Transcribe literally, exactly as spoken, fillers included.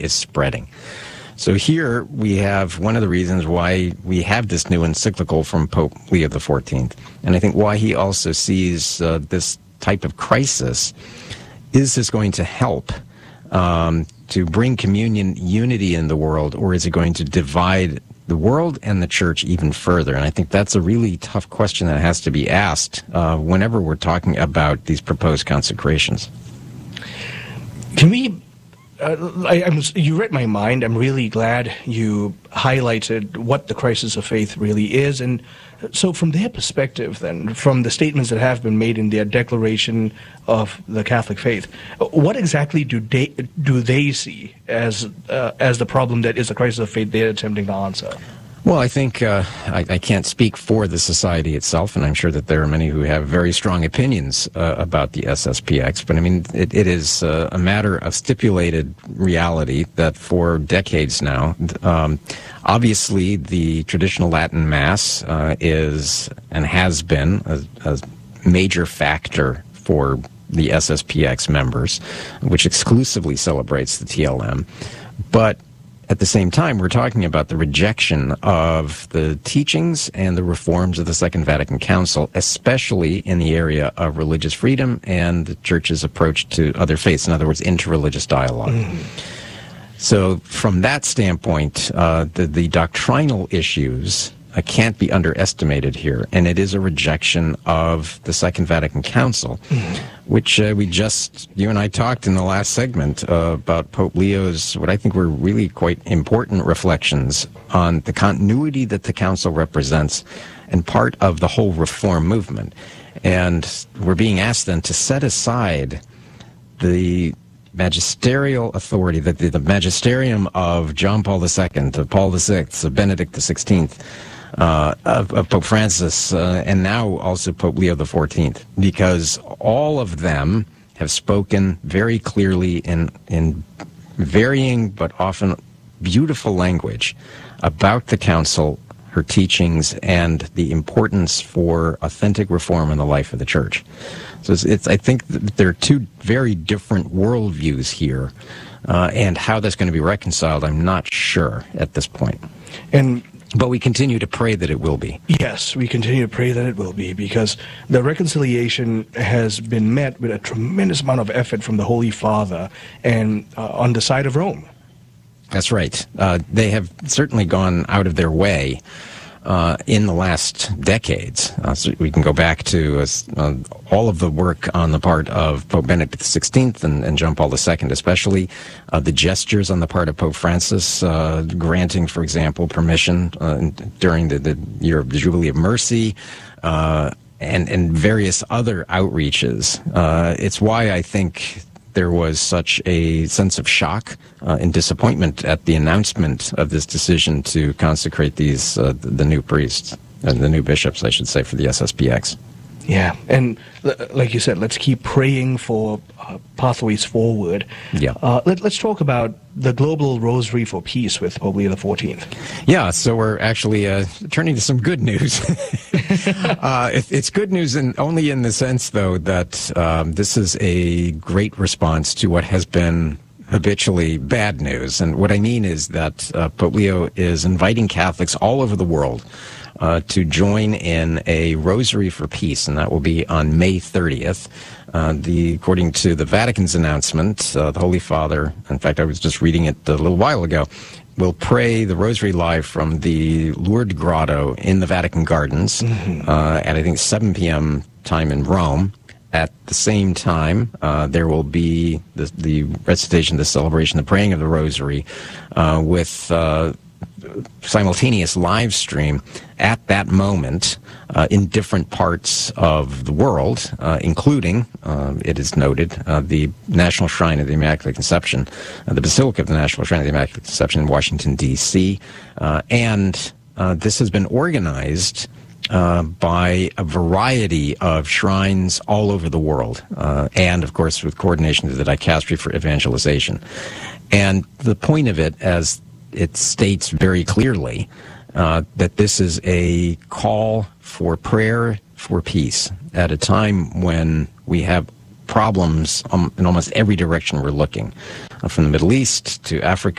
is spreading. So here we have one of the reasons why we have this new encyclical from Pope Leo the fourteenth. And I think why he also sees uh, this type of crisis. Is this going to help um, to bring communion unity in the world, or is it going to divide the world and the church even further? And I think that's a really tough question that has to be asked uh, whenever we're talking about these proposed consecrations. Can we, uh, I, I'm, you read my mind. I'm really glad you highlighted what the crisis of faith really is. And so from their perspective, then, from the statements that have been made in their declaration of the Catholic faith, what exactly do they do they see as uh, as the problem that is the crisis of faith they're attempting to answer? Well, I think uh, I, I can't speak for the society itself, and I'm sure that there are many who have very strong opinions uh, about the S S P X. But I mean, it, it is uh, a matter of stipulated reality that for decades now, um, obviously the traditional Latin Mass uh, is and has been a, a major factor for the S S P X members, which exclusively celebrates the T L M. But at the same time, we're talking about the rejection of the teachings and the reforms of the Second Vatican Council, especially in the area of religious freedom and the Church's approach to other faiths, in other words, interreligious dialogue. Mm. So from that standpoint, uh, the, the doctrinal issues uh, can't be underestimated here, and it is a rejection of the Second Vatican Council, mm. which uh, we just, you and I talked in the last segment uh, about Pope Leo's, what I think were really quite important reflections on the continuity that the Council represents and part of the whole reform movement. And we're being asked then to set aside the magisterial authority, that the, the magisterium of John Paul the Second, of Paul the Sixth, of Benedict the Sixteenth, uh, of, of Pope Francis, uh, and now also Pope Leo the Fourteenth, because all of them have spoken very clearly in in varying but often beautiful language about the Council, her teachings, and the importance for authentic reform in the life of the Church. So it's, it's I think that there are two very different worldviews here, uh, and how that's going to be reconciled, I'm not sure at this point. And but we continue to pray that it will be. Yes, we continue to pray that it will be, because the reconciliation has been met with a tremendous amount of effort from the Holy Father and uh, on the side of Rome. That's right. Uh, they have certainly gone out of their way uh, in the last decades. Uh, so we can go back to uh, uh, all of the work on the part of Pope Benedict the Sixteenth and, and John Paul the Second, especially uh, the gestures on the part of Pope Francis, uh, granting, for example, permission uh, during the, the year of the Jubilee of Mercy, uh, and, and various other outreaches. Uh, it's why I think there was such a sense of shock uh, and disappointment at the announcement of this decision to consecrate these uh, the new priests and the new bishops, I should say, for the S S P X. Yeah, and like you said, let's keep praying for uh, pathways forward. Yeah. Uh, let, let's talk about the Global Rosary for Peace with Pope Leo the Fourteenth. Yeah, so we're actually uh, turning to some good news. uh, it, it's good news in, only in the sense, though, that um, this is a great response to what has been habitually bad news. And what I mean is that uh, Pope Leo is inviting Catholics all over the world Uh, to join in a Rosary for Peace, and that will be on May thirtieth. Uh, the according to the Vatican's announcement, uh, the Holy Father, in fact, I was just reading it a little while ago, will pray the Rosary live from the Lourdes Grotto in the Vatican Gardens mm-hmm. uh, at, I think, seven p.m. time in Rome. At the same time, uh, there will be the, the recitation, the celebration, the praying of the Rosary uh, with Uh, simultaneous live stream at that moment uh, in different parts of the world, uh, including, uh, it is noted, uh, the National Shrine of the Immaculate Conception, uh, the Basilica of the National Shrine of the Immaculate Conception in Washington, D C Uh, and uh, this has been organized uh, by a variety of shrines all over the world, uh, and, of course, with coordination with the Dicastery for Evangelization. And the point of it, as it states very clearly, uh, that this is a call for prayer for peace at a time when we have problems um, in almost every direction we're looking. uh, from the Middle East to Africa